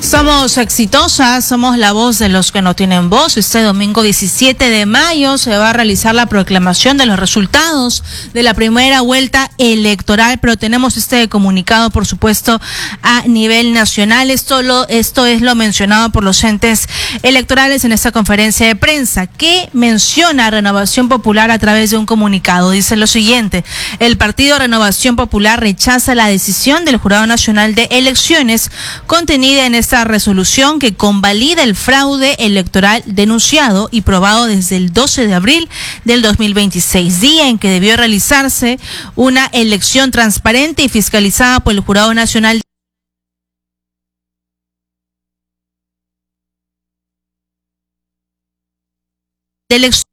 Somos exitosas, somos la voz de los que no tienen voz. Este domingo 17 de mayo se va a realizar la proclamación de los resultados de la primera vuelta electoral, pero tenemos este comunicado, por supuesto, a nivel nacional. Esto es lo mencionado por los entes electorales en esta conferencia de prensa, que menciona Renovación Popular a través de un comunicado. Dice lo siguiente: el Partido Renovación Popular rechaza la decisión del Jurado Nacional de Elecciones contenida en esta resolución que convalida el fraude electoral denunciado y probado desde el 12 de abril del 2026, día en que debió realizarse una elección transparente y fiscalizada por el Jurado Nacional de Elecciones.